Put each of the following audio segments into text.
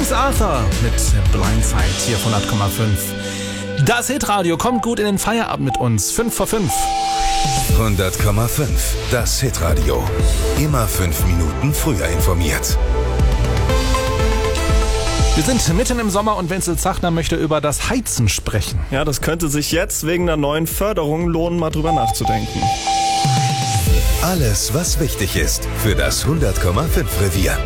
James Arthur mit Blindside hier von 100,5. Das Hitradio kommt gut in den Feierabend mit uns. 5 vor 5. 100,5. Das Hitradio. Immer 5 Minuten früher informiert. Wir sind mitten im Sommer und Wenzel Zachner möchte über das Heizen sprechen. Ja, das könnte sich jetzt wegen der neuen Förderung lohnen, mal drüber nachzudenken. Alles, was wichtig ist für das 100,5 Revier.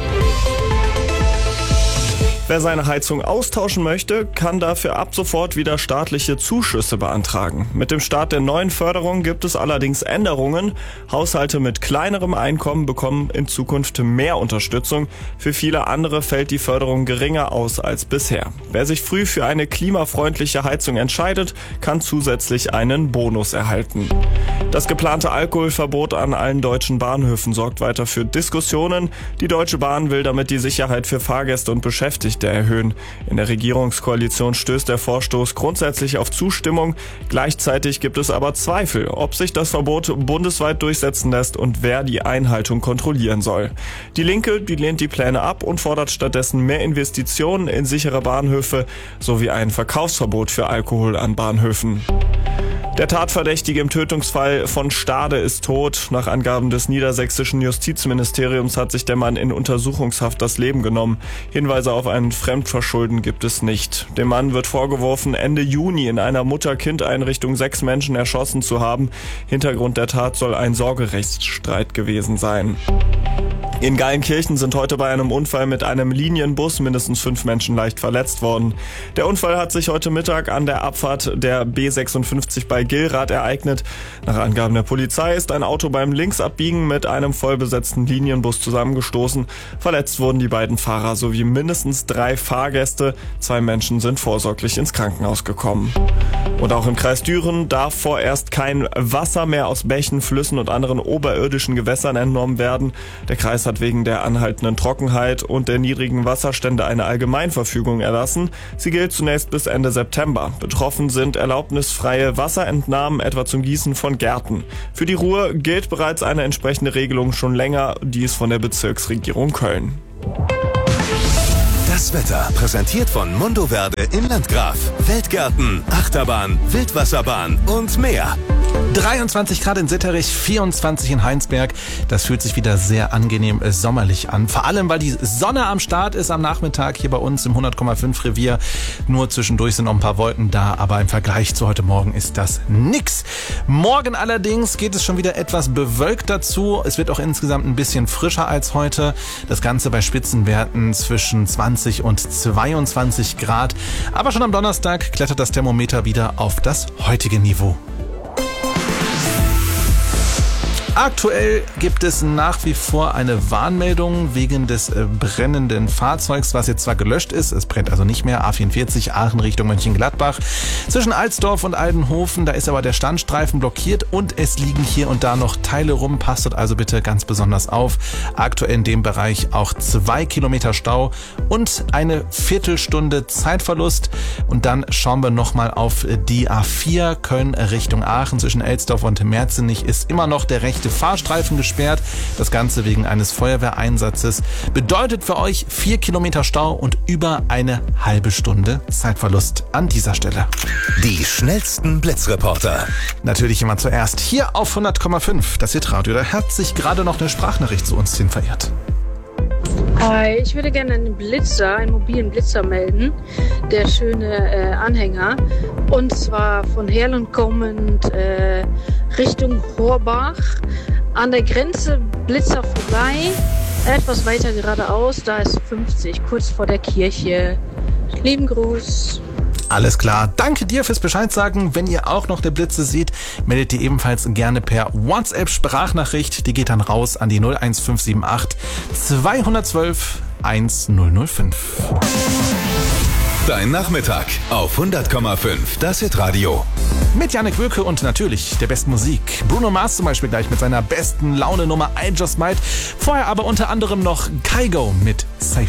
Wer seine Heizung austauschen möchte, kann dafür ab sofort wieder staatliche Zuschüsse beantragen. Mit dem Start der neuen Förderung gibt es allerdings Änderungen. Haushalte mit kleinerem Einkommen bekommen in Zukunft mehr Unterstützung. Für viele andere fällt die Förderung geringer aus als bisher. Wer sich früh für eine klimafreundliche Heizung entscheidet, kann zusätzlich einen Bonus erhalten. Das geplante Alkoholverbot an allen deutschen Bahnhöfen sorgt weiter für Diskussionen. Die Deutsche Bahn will damit die Sicherheit für Fahrgäste und Beschäftigte erhöhen. In der Regierungskoalition stößt der Vorstoß grundsätzlich auf Zustimmung. Gleichzeitig gibt es aber Zweifel, ob sich das Verbot bundesweit durchsetzen lässt und wer die Einhaltung kontrollieren soll. Die Linke, die lehnt die Pläne ab und fordert stattdessen mehr Investitionen in sichere Bahnhöfe sowie ein Verkaufsverbot für Alkohol an Bahnhöfen. Der Tatverdächtige im Tötungsfall von Stade ist tot. Nach Angaben des niedersächsischen Justizministeriums hat sich der Mann in Untersuchungshaft das Leben genommen. Hinweise auf ein Fremdverschulden gibt es nicht. Dem Mann wird vorgeworfen, Ende Juni in einer Mutter-Kind-Einrichtung 6 Menschen erschossen zu haben. Hintergrund der Tat soll ein Sorgerechtsstreit gewesen sein. In Geilenkirchen sind heute bei einem Unfall mit einem Linienbus mindestens 5 Menschen leicht verletzt worden. Der Unfall hat sich heute Mittag an der Abfahrt der B56 bei Gillrath ereignet. Nach Angaben der Polizei ist ein Auto beim Linksabbiegen mit einem vollbesetzten Linienbus zusammengestoßen. Verletzt wurden die beiden Fahrer sowie mindestens 3 Fahrgäste. 2 Menschen sind vorsorglich ins Krankenhaus gekommen. Und auch im Kreis Düren darf vorerst kein Wasser mehr aus Bächen, Flüssen und anderen oberirdischen Gewässern entnommen werden. Der Kreis hat wegen der anhaltenden Trockenheit und der niedrigen Wasserstände eine Allgemeinverfügung erlassen. Sie gilt zunächst bis Ende September. Betroffen sind erlaubnisfreie Wasserentnahmen, etwa zum Gießen von Gärten. Für die Ruhr gilt bereits eine entsprechende Regelung schon länger, die ist von der Bezirksregierung Köln. Das Wetter präsentiert von Mundo Verde in Landgraf. Feldgärten, Achterbahn, Wildwasserbahn und mehr. 23 Grad in Sitterich, 24 in Heinsberg. Das fühlt sich wieder sehr angenehm sommerlich an. Vor allem, weil die Sonne am Start ist am Nachmittag hier bei uns im 100,5 Revier. Nur zwischendurch sind noch ein paar Wolken da, aber im Vergleich zu heute Morgen ist das nix. Morgen allerdings geht es schon wieder etwas bewölkt dazu. Es wird auch insgesamt ein bisschen frischer als heute. Das Ganze bei Spitzenwerten zwischen 20 und 22 Grad. Aber schon am Donnerstag klettert das Thermometer wieder auf das heutige Niveau. Aktuell gibt es nach wie vor eine Warnmeldung wegen des brennenden Fahrzeugs, was jetzt zwar gelöscht ist, es brennt also nicht mehr, A44 Aachen Richtung Mönchengladbach. Zwischen Alsdorf und Aldenhofen, da ist aber der Standstreifen blockiert und es liegen hier und da noch Teile rum. Passt dort also bitte ganz besonders auf. Aktuell in dem Bereich auch 2 Kilometer Stau und eine Viertelstunde Zeitverlust. Und dann schauen wir nochmal auf die A4 Köln Richtung Aachen. Zwischen Elsdorf und Merzenich ist immer noch der rechte Fahrstreifen gesperrt. Das Ganze wegen eines Feuerwehreinsatzes. Bedeutet für euch 4 Kilometer Stau und über eine halbe Stunde Zeitverlust an dieser Stelle. Die schnellsten Blitzreporter. Natürlich immer zuerst hier auf 100,5. Das Hitradio. Da hat sich gerade noch eine Sprachnachricht zu uns hin verirrt. Hi, ich würde gerne einen mobilen Blitzer melden. Der schöne Anhänger. Und zwar von Herlund kommend Richtung Horbach. An der Grenze Blitzer vorbei. Etwas weiter geradeaus, da ist 50, kurz vor der Kirche. Lieben Gruß. Alles klar. Danke dir fürs Bescheid sagen. Wenn ihr auch noch der Blitze seht, meldet ihr ebenfalls gerne per WhatsApp-Sprachnachricht. Die geht dann raus an die 01578 212 1005. Dein Nachmittag auf 100,5. Das Hitradio. Mit Jannik Wöke und natürlich der besten Musik. Bruno Mars zum Beispiel gleich mit seiner besten Laune-Nummer I Just Might. Vorher aber unter anderem noch Kygo mit Safe